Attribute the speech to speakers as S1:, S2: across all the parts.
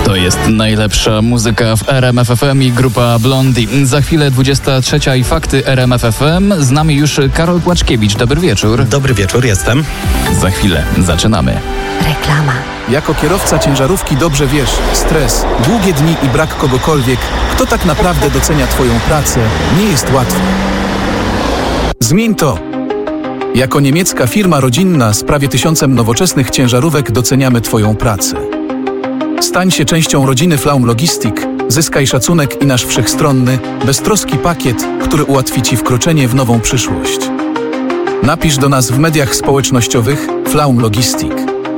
S1: To jest najlepsza muzyka w RMF FM i grupa Blondie. Za chwilę 23 i fakty RMF FM. Z nami już Karol Płaczkiewicz. Dobry wieczór.
S2: Dobry wieczór, jestem.
S1: Za chwilę zaczynamy.
S3: Reklama.
S4: Jako kierowca ciężarówki dobrze wiesz, stres, długie dni i brak kogokolwiek, kto tak naprawdę docenia Twoją pracę, nie jest łatwy. Zmień to. Jako niemiecka firma rodzinna z prawie 1000 nowoczesnych ciężarówek doceniamy Twoją pracę. Stań się częścią rodziny Flaum Logistic, zyskaj szacunek i nasz wszechstronny, beztroski pakiet, który ułatwi Ci wkroczenie w nową przyszłość. Napisz do nas w mediach społecznościowych Flaum Logistic.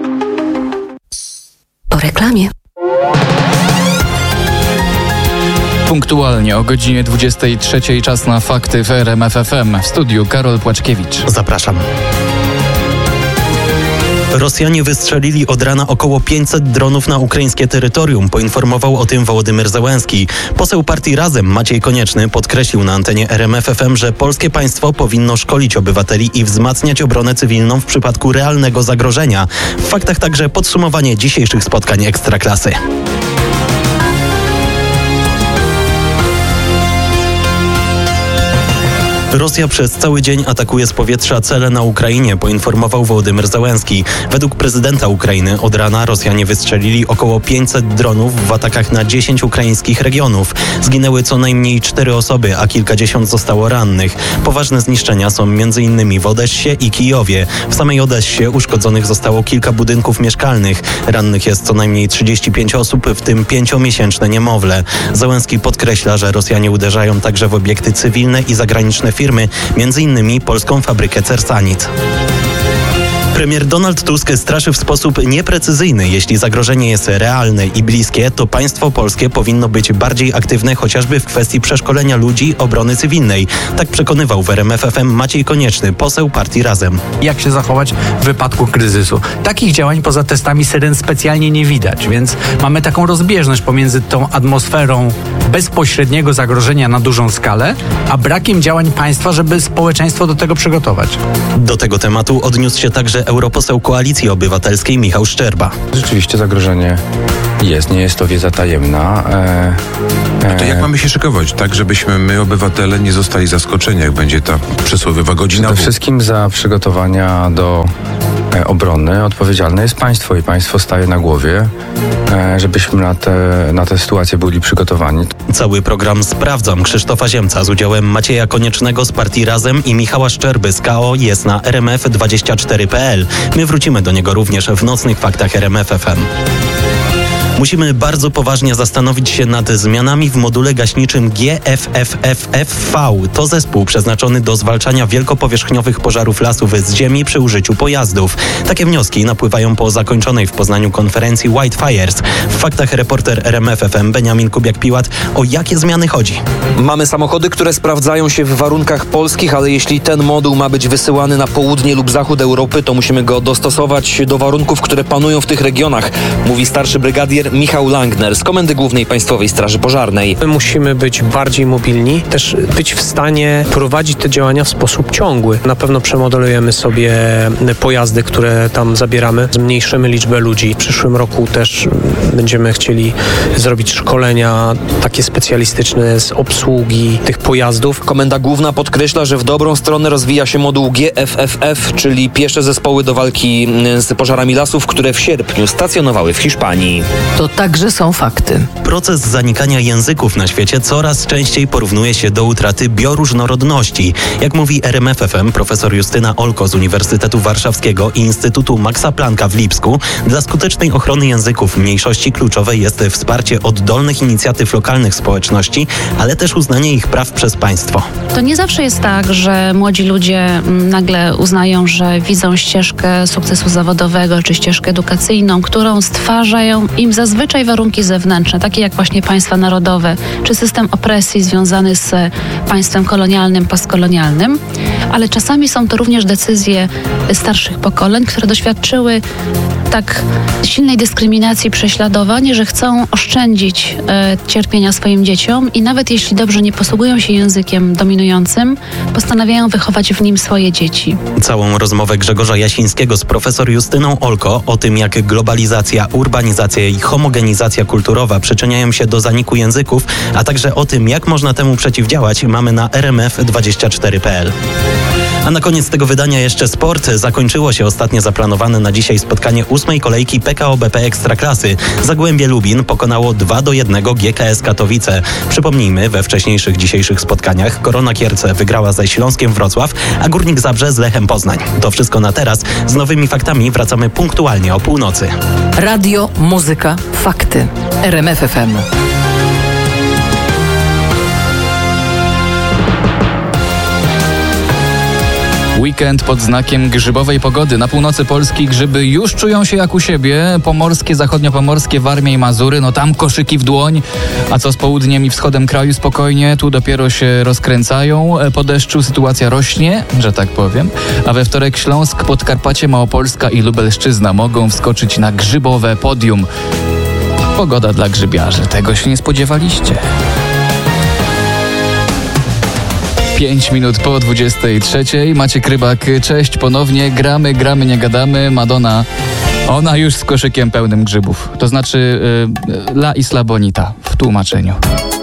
S3: Po reklamie.
S1: Punktualnie o godzinie 23 czas na fakty w RMF FM. W studiu Karol Płaczkiewicz.
S2: Zapraszam. Rosjanie wystrzelili od rana około 500 dronów na ukraińskie terytorium, poinformował o tym Wołodymyr Zełenski. Poseł partii Razem Maciej Konieczny podkreślił na antenie RMF FM, że polskie państwo powinno szkolić obywateli i wzmacniać obronę cywilną w przypadku realnego zagrożenia. W faktach także podsumowanie dzisiejszych spotkań Ekstraklasy. Rosja przez cały dzień atakuje z powietrza cele na Ukrainie, poinformował Wołodymyr Zełenski. Według prezydenta Ukrainy od rana Rosjanie wystrzelili około 500 dronów w atakach na 10 ukraińskich regionów. Zginęły co najmniej 4 osoby, a kilkadziesiąt zostało rannych. Poważne zniszczenia są m.in. w Odessie i Kijowie. W samej Odessie uszkodzonych zostało kilka budynków mieszkalnych. Rannych jest co najmniej 35 osób, w tym 5-miesięczne niemowlę. Zełenski podkreśla, że Rosjanie uderzają także w obiekty cywilne i zagraniczne firmy, m.in. polską fabrykę Cersanit. Premier Donald Tusk straszy w sposób nieprecyzyjny. Jeśli zagrożenie jest realne i bliskie, to państwo polskie powinno być bardziej aktywne chociażby w kwestii przeszkolenia ludzi obrony cywilnej. Tak przekonywał w RMF FM Maciej Konieczny, poseł partii Razem.
S5: Jak się zachować w wypadku kryzysu? Takich działań poza testami syren specjalnie nie widać, więc mamy taką rozbieżność pomiędzy tą atmosferą bezpośredniego zagrożenia na dużą skalę, a brakiem działań państwa, żeby społeczeństwo do tego przygotować.
S2: Do tego tematu odniósł się także europoseł Koalicji Obywatelskiej Michał Szczerba.
S6: Rzeczywiście zagrożenie jest, nie jest to wiedza tajemna.
S7: A to jak mamy się szykować, tak żebyśmy my, obywatele, nie zostali zaskoczeni, jak będzie ta przysłowiowa godzina?
S6: Przede wszystkim za przygotowania do obrony odpowiedzialne jest państwo i państwo staje na głowie, żebyśmy na te sytuacje byli przygotowani.
S2: Cały program Sprawdzam Krzysztofa Ziemca z udziałem Macieja Koniecznego z partii Razem i Michała Szczerby z KO jest na rmf24.pl. My wrócimy do niego również w nocnych faktach RMF FM. Musimy bardzo poważnie zastanowić się nad zmianami w module gaśniczym GFFFV. To zespół przeznaczony do zwalczania wielkopowierzchniowych pożarów lasów z ziemi przy użyciu pojazdów. Takie wnioski napływają po zakończonej w Poznaniu konferencji Whitefires. W faktach reporter RMF FM Beniamin Kubiak-Piłat. O jakie zmiany chodzi?
S8: Mamy samochody, które sprawdzają się w warunkach polskich, ale jeśli ten moduł ma być wysyłany na południe lub zachód Europy, to musimy go dostosować do warunków, które panują w tych regionach, mówi starszy brygadier Michał Langner z Komendy Głównej Państwowej Straży Pożarnej.
S9: My musimy być bardziej mobilni, też być w stanie prowadzić te działania w sposób ciągły. Na pewno przemodelujemy sobie pojazdy, które tam zabieramy, zmniejszymy liczbę ludzi. W przyszłym roku też będziemy chcieli zrobić szkolenia takie specjalistyczne z obsługi tych pojazdów.
S8: Komenda Główna podkreśla, że w dobrą stronę rozwija się moduł GFFF, czyli piesze zespoły do walki z pożarami lasów, które w sierpniu stacjonowały w Hiszpanii.
S3: To także są fakty.
S2: Proces zanikania języków na świecie coraz częściej porównuje się do utraty bioróżnorodności. Jak mówi RMF FM profesor Justyna Olko z Uniwersytetu Warszawskiego i Instytutu Maxa Plancka w Lipsku, dla skutecznej ochrony języków mniejszości kluczowe jest wsparcie oddolnych inicjatyw lokalnych społeczności, ale też uznanie ich praw przez państwo.
S10: To nie zawsze jest tak, że młodzi ludzie nagle uznają, że widzą ścieżkę sukcesu zawodowego czy ścieżkę edukacyjną, którą stwarzają im zazwyczaj warunki zewnętrzne, takie jak właśnie państwa narodowe, czy system opresji związany z państwem kolonialnym, postkolonialnym, ale czasami są to również decyzje starszych pokoleń, które doświadczyły tak silnej dyskryminacji, prześladowań, że chcą oszczędzić cierpienia swoim dzieciom i nawet jeśli dobrze nie posługują się językiem dominującym, postanawiają wychować w nim swoje dzieci.
S2: Całą rozmowę Grzegorza Jasińskiego z profesor Justyną Olko o tym, jak globalizacja, urbanizacja i homogenizacja kulturowa przyczyniają się do zaniku języków, a także o tym, jak można temu przeciwdziałać, mamy na rmf24.pl. A na koniec tego wydania jeszcze sport. Zakończyło się ostatnie zaplanowane na dzisiaj spotkanie 8. kolejki PKO BP Ekstraklasy. Zagłębie Lubin pokonało 2-1 GKS Katowice. Przypomnijmy, we wcześniejszych dzisiejszych spotkaniach Korona Kierce wygrała ze Śląskiem Wrocław, a Górnik Zabrze z Lechem Poznań. To wszystko na teraz. Z nowymi faktami wracamy punktualnie o północy.
S3: Radio, muzyka, fakty. RMF FM.
S1: Weekend pod znakiem grzybowej pogody. Na północy Polski grzyby już czują się jak u siebie. Pomorskie, zachodniopomorskie, Warmia i Mazury, no tam koszyki w dłoń. A co z południem i wschodem kraju? Spokojnie, tu dopiero się rozkręcają. Po deszczu sytuacja rośnie, że tak powiem. A we wtorek Śląsk, Podkarpacie, Małopolska i Lubelszczyzna mogą wskoczyć na grzybowe podium. Pogoda dla grzybiarzy. Tego się nie spodziewaliście. 5 minut po 23. Maciek Rybak, cześć, ponownie gramy, nie gadamy. Madonna, ona już z koszykiem pełnym grzybów. To znaczy La Isla Bonita w tłumaczeniu.